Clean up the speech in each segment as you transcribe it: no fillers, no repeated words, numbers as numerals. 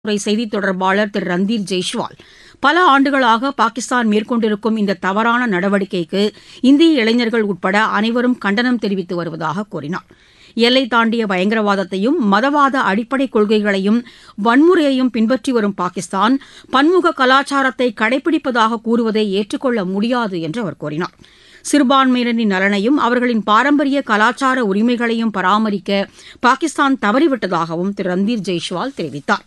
துறை செய்தித் தொடர்பாளர் திரு ரந்தீர் ஜெய்ஷ்வால் பல ஆண்டுகளாக பாகிஸ்தான் மேற்கொண்டிருக்கும் இந்த தவறான நடவடிக்கைக்கு இந்திய இளைஞர்கள் உட்பட அனைவரும் கண்டனம் தெரிவித்து வருவதாக கூறினார். எல்லை தாண்டிய பயங்கரவாதத்தையும் மதவாத அடிப்படை கொள்கைகளையும் வன்முறையையும் பின்பற்றி வரும் பாகிஸ்தான் பன்முக கலாச்சாரத்தை கடைபிடிப்பதாக கூறுவதை ஏற்றுக்கொள்ள முடியாது என்று அவர் கூறினார். சிறுபான்மையினரின் நலனையும் அவர்களின் பாரம்பரிய கலாச்சார உரிமைகளையும் பராமரிக்க பாகிஸ்தான் தவறிவிட்டதாகவும் திரு ரந்தீர் ஜெய்ஷ்வால் தெரிவித்தார்.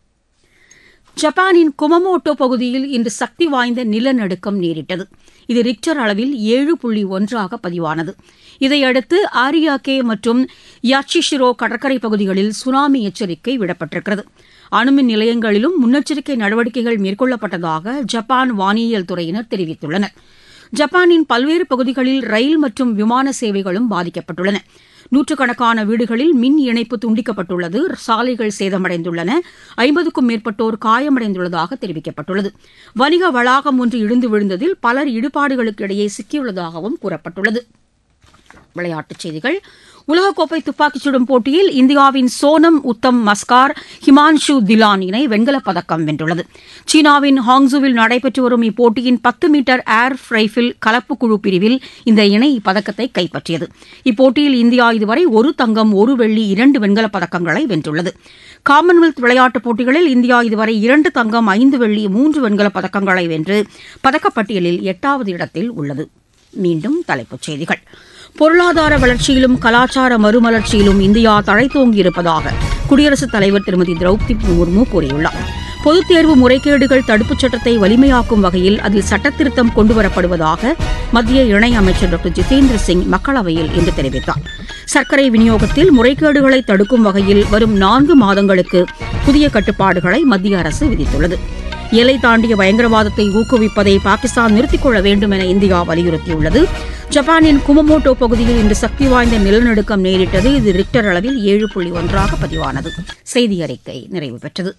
ஜப்பானின் குமமோட்டோ பகுதியில் இன்று சக்தி வாய்ந்த நிலநடுக்கம் நேரிட்டது. இது ரிக்டர் அளவில் 7.1 பதிவானது. இதையடுத்து ஆரியாகே மற்றும் யாச்சிஷிரோ கடற்கரை பகுதிகளில் சுனாமி எச்சரிக்கை விடப்பட்டிருக்கிறது. அணுமின் நிலையங்களிலும் முன்னெச்சரிக்கை நடவடிக்கைகள் மேற்கொள்ளப்பட்டதாக ஜப்பான் வானியல் துறையினர் தெரிவித்துள்ளனர். ஜப்பானின் பல்வேறு பகுதிகளில் ரயில் மற்றும் விமான சேவைகளும் பாதிக்கப்பட்டுள்ளன. நூற்றுக்கணக்கான வீடுகளில் மின் இணைப்பு துண்டிக்கப்பட்டுள்ளது. சாலைகள் சேதமடைந்துள்ளன. 50க்கும் மேற்பட்டோர் காயமடைந்துள்ளதாக தெரிவிக்கப்பட்டுள்ளது. வணிக வளாகம் ஒன்று இடிந்து விழுந்ததில் பலர் இடுபாடுகளுக்கு இடையே சிக்கியுள்ளதாகவும் கூறப்பட்டுள்ளது. விளையாட்டுச் செய்திகள். உலகக்கோப்பை துப்பாக்கிச் சுடும் போட்டியில் இந்தியாவின் சோனம் உத்தம் மஸ்கார் ஹிமான்ஷு திலான் இணை வெண்கலப் பதக்கம் வென்றுள்ளது. சீனாவின் ஹாங்ஸுவில் நடைபெற்று வரும் இப்போட்டியின் 10 மீட்டர் ஏர் ரைபிள் கலப்பு குழு பிரிவில் இந்த இணை இப்பதக்கத்தை கைப்பற்றியது. இப்போட்டியில் இந்தியா இதுவரை 1 தங்கம் 1 வெள்ளி 2 வெண்கலப் பதக்கங்களை வென்றுள்ளது. காமன்வெல்த் விளையாட்டுப் போட்டிகளில் இந்தியா இதுவரை 2 தங்கம் 5 வெள்ளி 3 வெண்கலப் பதக்கங்களை வென்று பதக்கப்பட்டியலில் 8வது இடத்தில் உள்ளது. மீண்டும் தலைப்புச் செய்திகள். பொருளாதார வளர்ச்சியிலும் கலாச்சார மறுமலர்ச்சியிலும் இந்தியா தழைத்தோங்கியிருப்பதாக குடியரசுத் தலைவர் திருமதி திரௌபதி முர்மு கூறியுள்ளார். பொதுத் தேர்வு முறைகேடுகள் தடுப்புச் சட்டத்தை வலிமையாக்கும் வகையில் அதில் சட்டத்திருத்தம் கொண்டுவரப்படுவதாக மத்திய இணையமைச்சர் டாக்டர் ஜிதேந்திர சிங் மக்களவையில் இன்று தெரிவித்தார். சர்க்கரை விநியோகத்தில் முறைகேடுகளை தடுக்கும் வகையில் வரும் 4 மாதங்களுக்கு புதிய கட்டுப்பாடுகளை மத்திய அரசு விதித்துள்ளது. எல்லை தாண்டிய பயங்கரவாதத்தை ஊக்குவிப்பதை பாகிஸ்தான் நிறுத்திக் கொள்ள வேண்டும் என இந்தியா வலியுறுத்தியுள்ளது. ஜப்பானின் குமமோட்டோ பகுதியில் இன்று சக்தி வாய்ந்த நிலநடுக்கம் நேரிட்டது. இது ரிக்டர் அளவில் 7.1 பதிவானது. செய்தி அறிக்கை நிறைவு பெற்றது.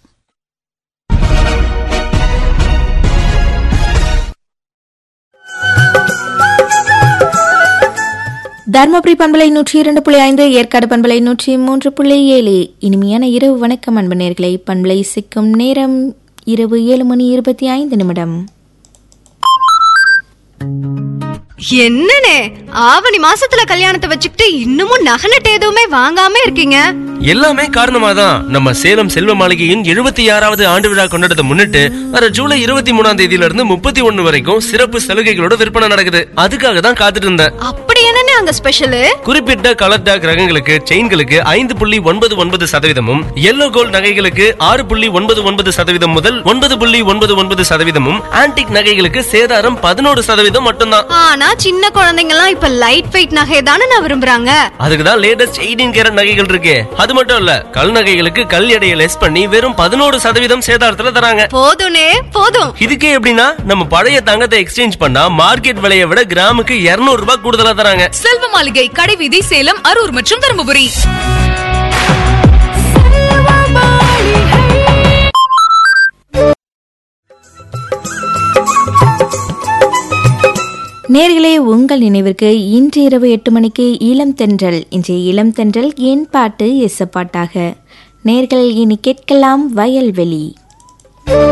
தர்மபுரி பண்பலை 102.5, ஏற்காடு பண்பலை 103.7. இனிமையான இரவு வணக்கம் அன்பு நேயர்களே. பண்பலை சிக்கும் நேரம் இரவு 7:25. என்னனே ஆவணி மாசத்துல கல்யாணத்தை வச்சுக்கிட்டு இன்னமும் நகநட்டு எதுவுமே வாங்காம இருக்கீங்க? எல்லாமே காரணமாதான் நம்ம சேலம் செல்வ மாளிகையின் 76வது ஆண்டு விழா கொண்டாடத்தை முன்னிட்டு வர ஜூலை 23ஆம் தேதியில இருந்து 31 வரைக்கும் சிறப்பு சலுகைகளோட விற்பனை நடக்குது. அதுக்காக தான் காத்துட்டு இருந்தேன். அப்படி என்னனே அங்க ஸ்பெஷல்? குறிப்பிட்ட கலர் டாக் ரகங்களுக்கு செயின்களுக்கு 5.99% எல்லோ கோல்ட் நகைகளுக்கு 6.99% முதல் 9.99%, ஆன்டிக் நகைகளுக்கு சேதாரம் 11% மட்டும்தான். ஆனா சின்ன குழந்தைங்க எல்லாம் இப்ப லைட் வெயிட் நகை தானே நான் விரும்புறாங்க. அதுக்குதான் லேட்டஸ்ட் 18 கேரட் நகைகள் இருக்கு. அது மட்டும் இல்ல, கல் நகைகளுக்கு கல் எடையை லெஸ் பண்ணி வெறும் 11% சேதாரத்துல தராங்க. போதும்னே போதும். இதுக்கே எப்படின்னா நம்ம பழைய தங்கத்தை எக்ஸ்சேஞ்ச் பண்ணா மார்க்கெட் விலையை விட கிராமுக்கு 200 ரூபாய் கூடுதலா தராங்க. செல்வ மாளிகை, கடைவீதி, சேலம், அரூர் மற்றும் தருமபுரி. நேர்களே, உங்கள் நினைவிற்கு இன்று இரவு 8 மணிக்கு இளம் தென்றல். இன்றைய இளம் தென்றல் என் பாட்டு எசப்பாட்டாக. நேர்கள் இனி கேட்கலாம் வயல்வெளி.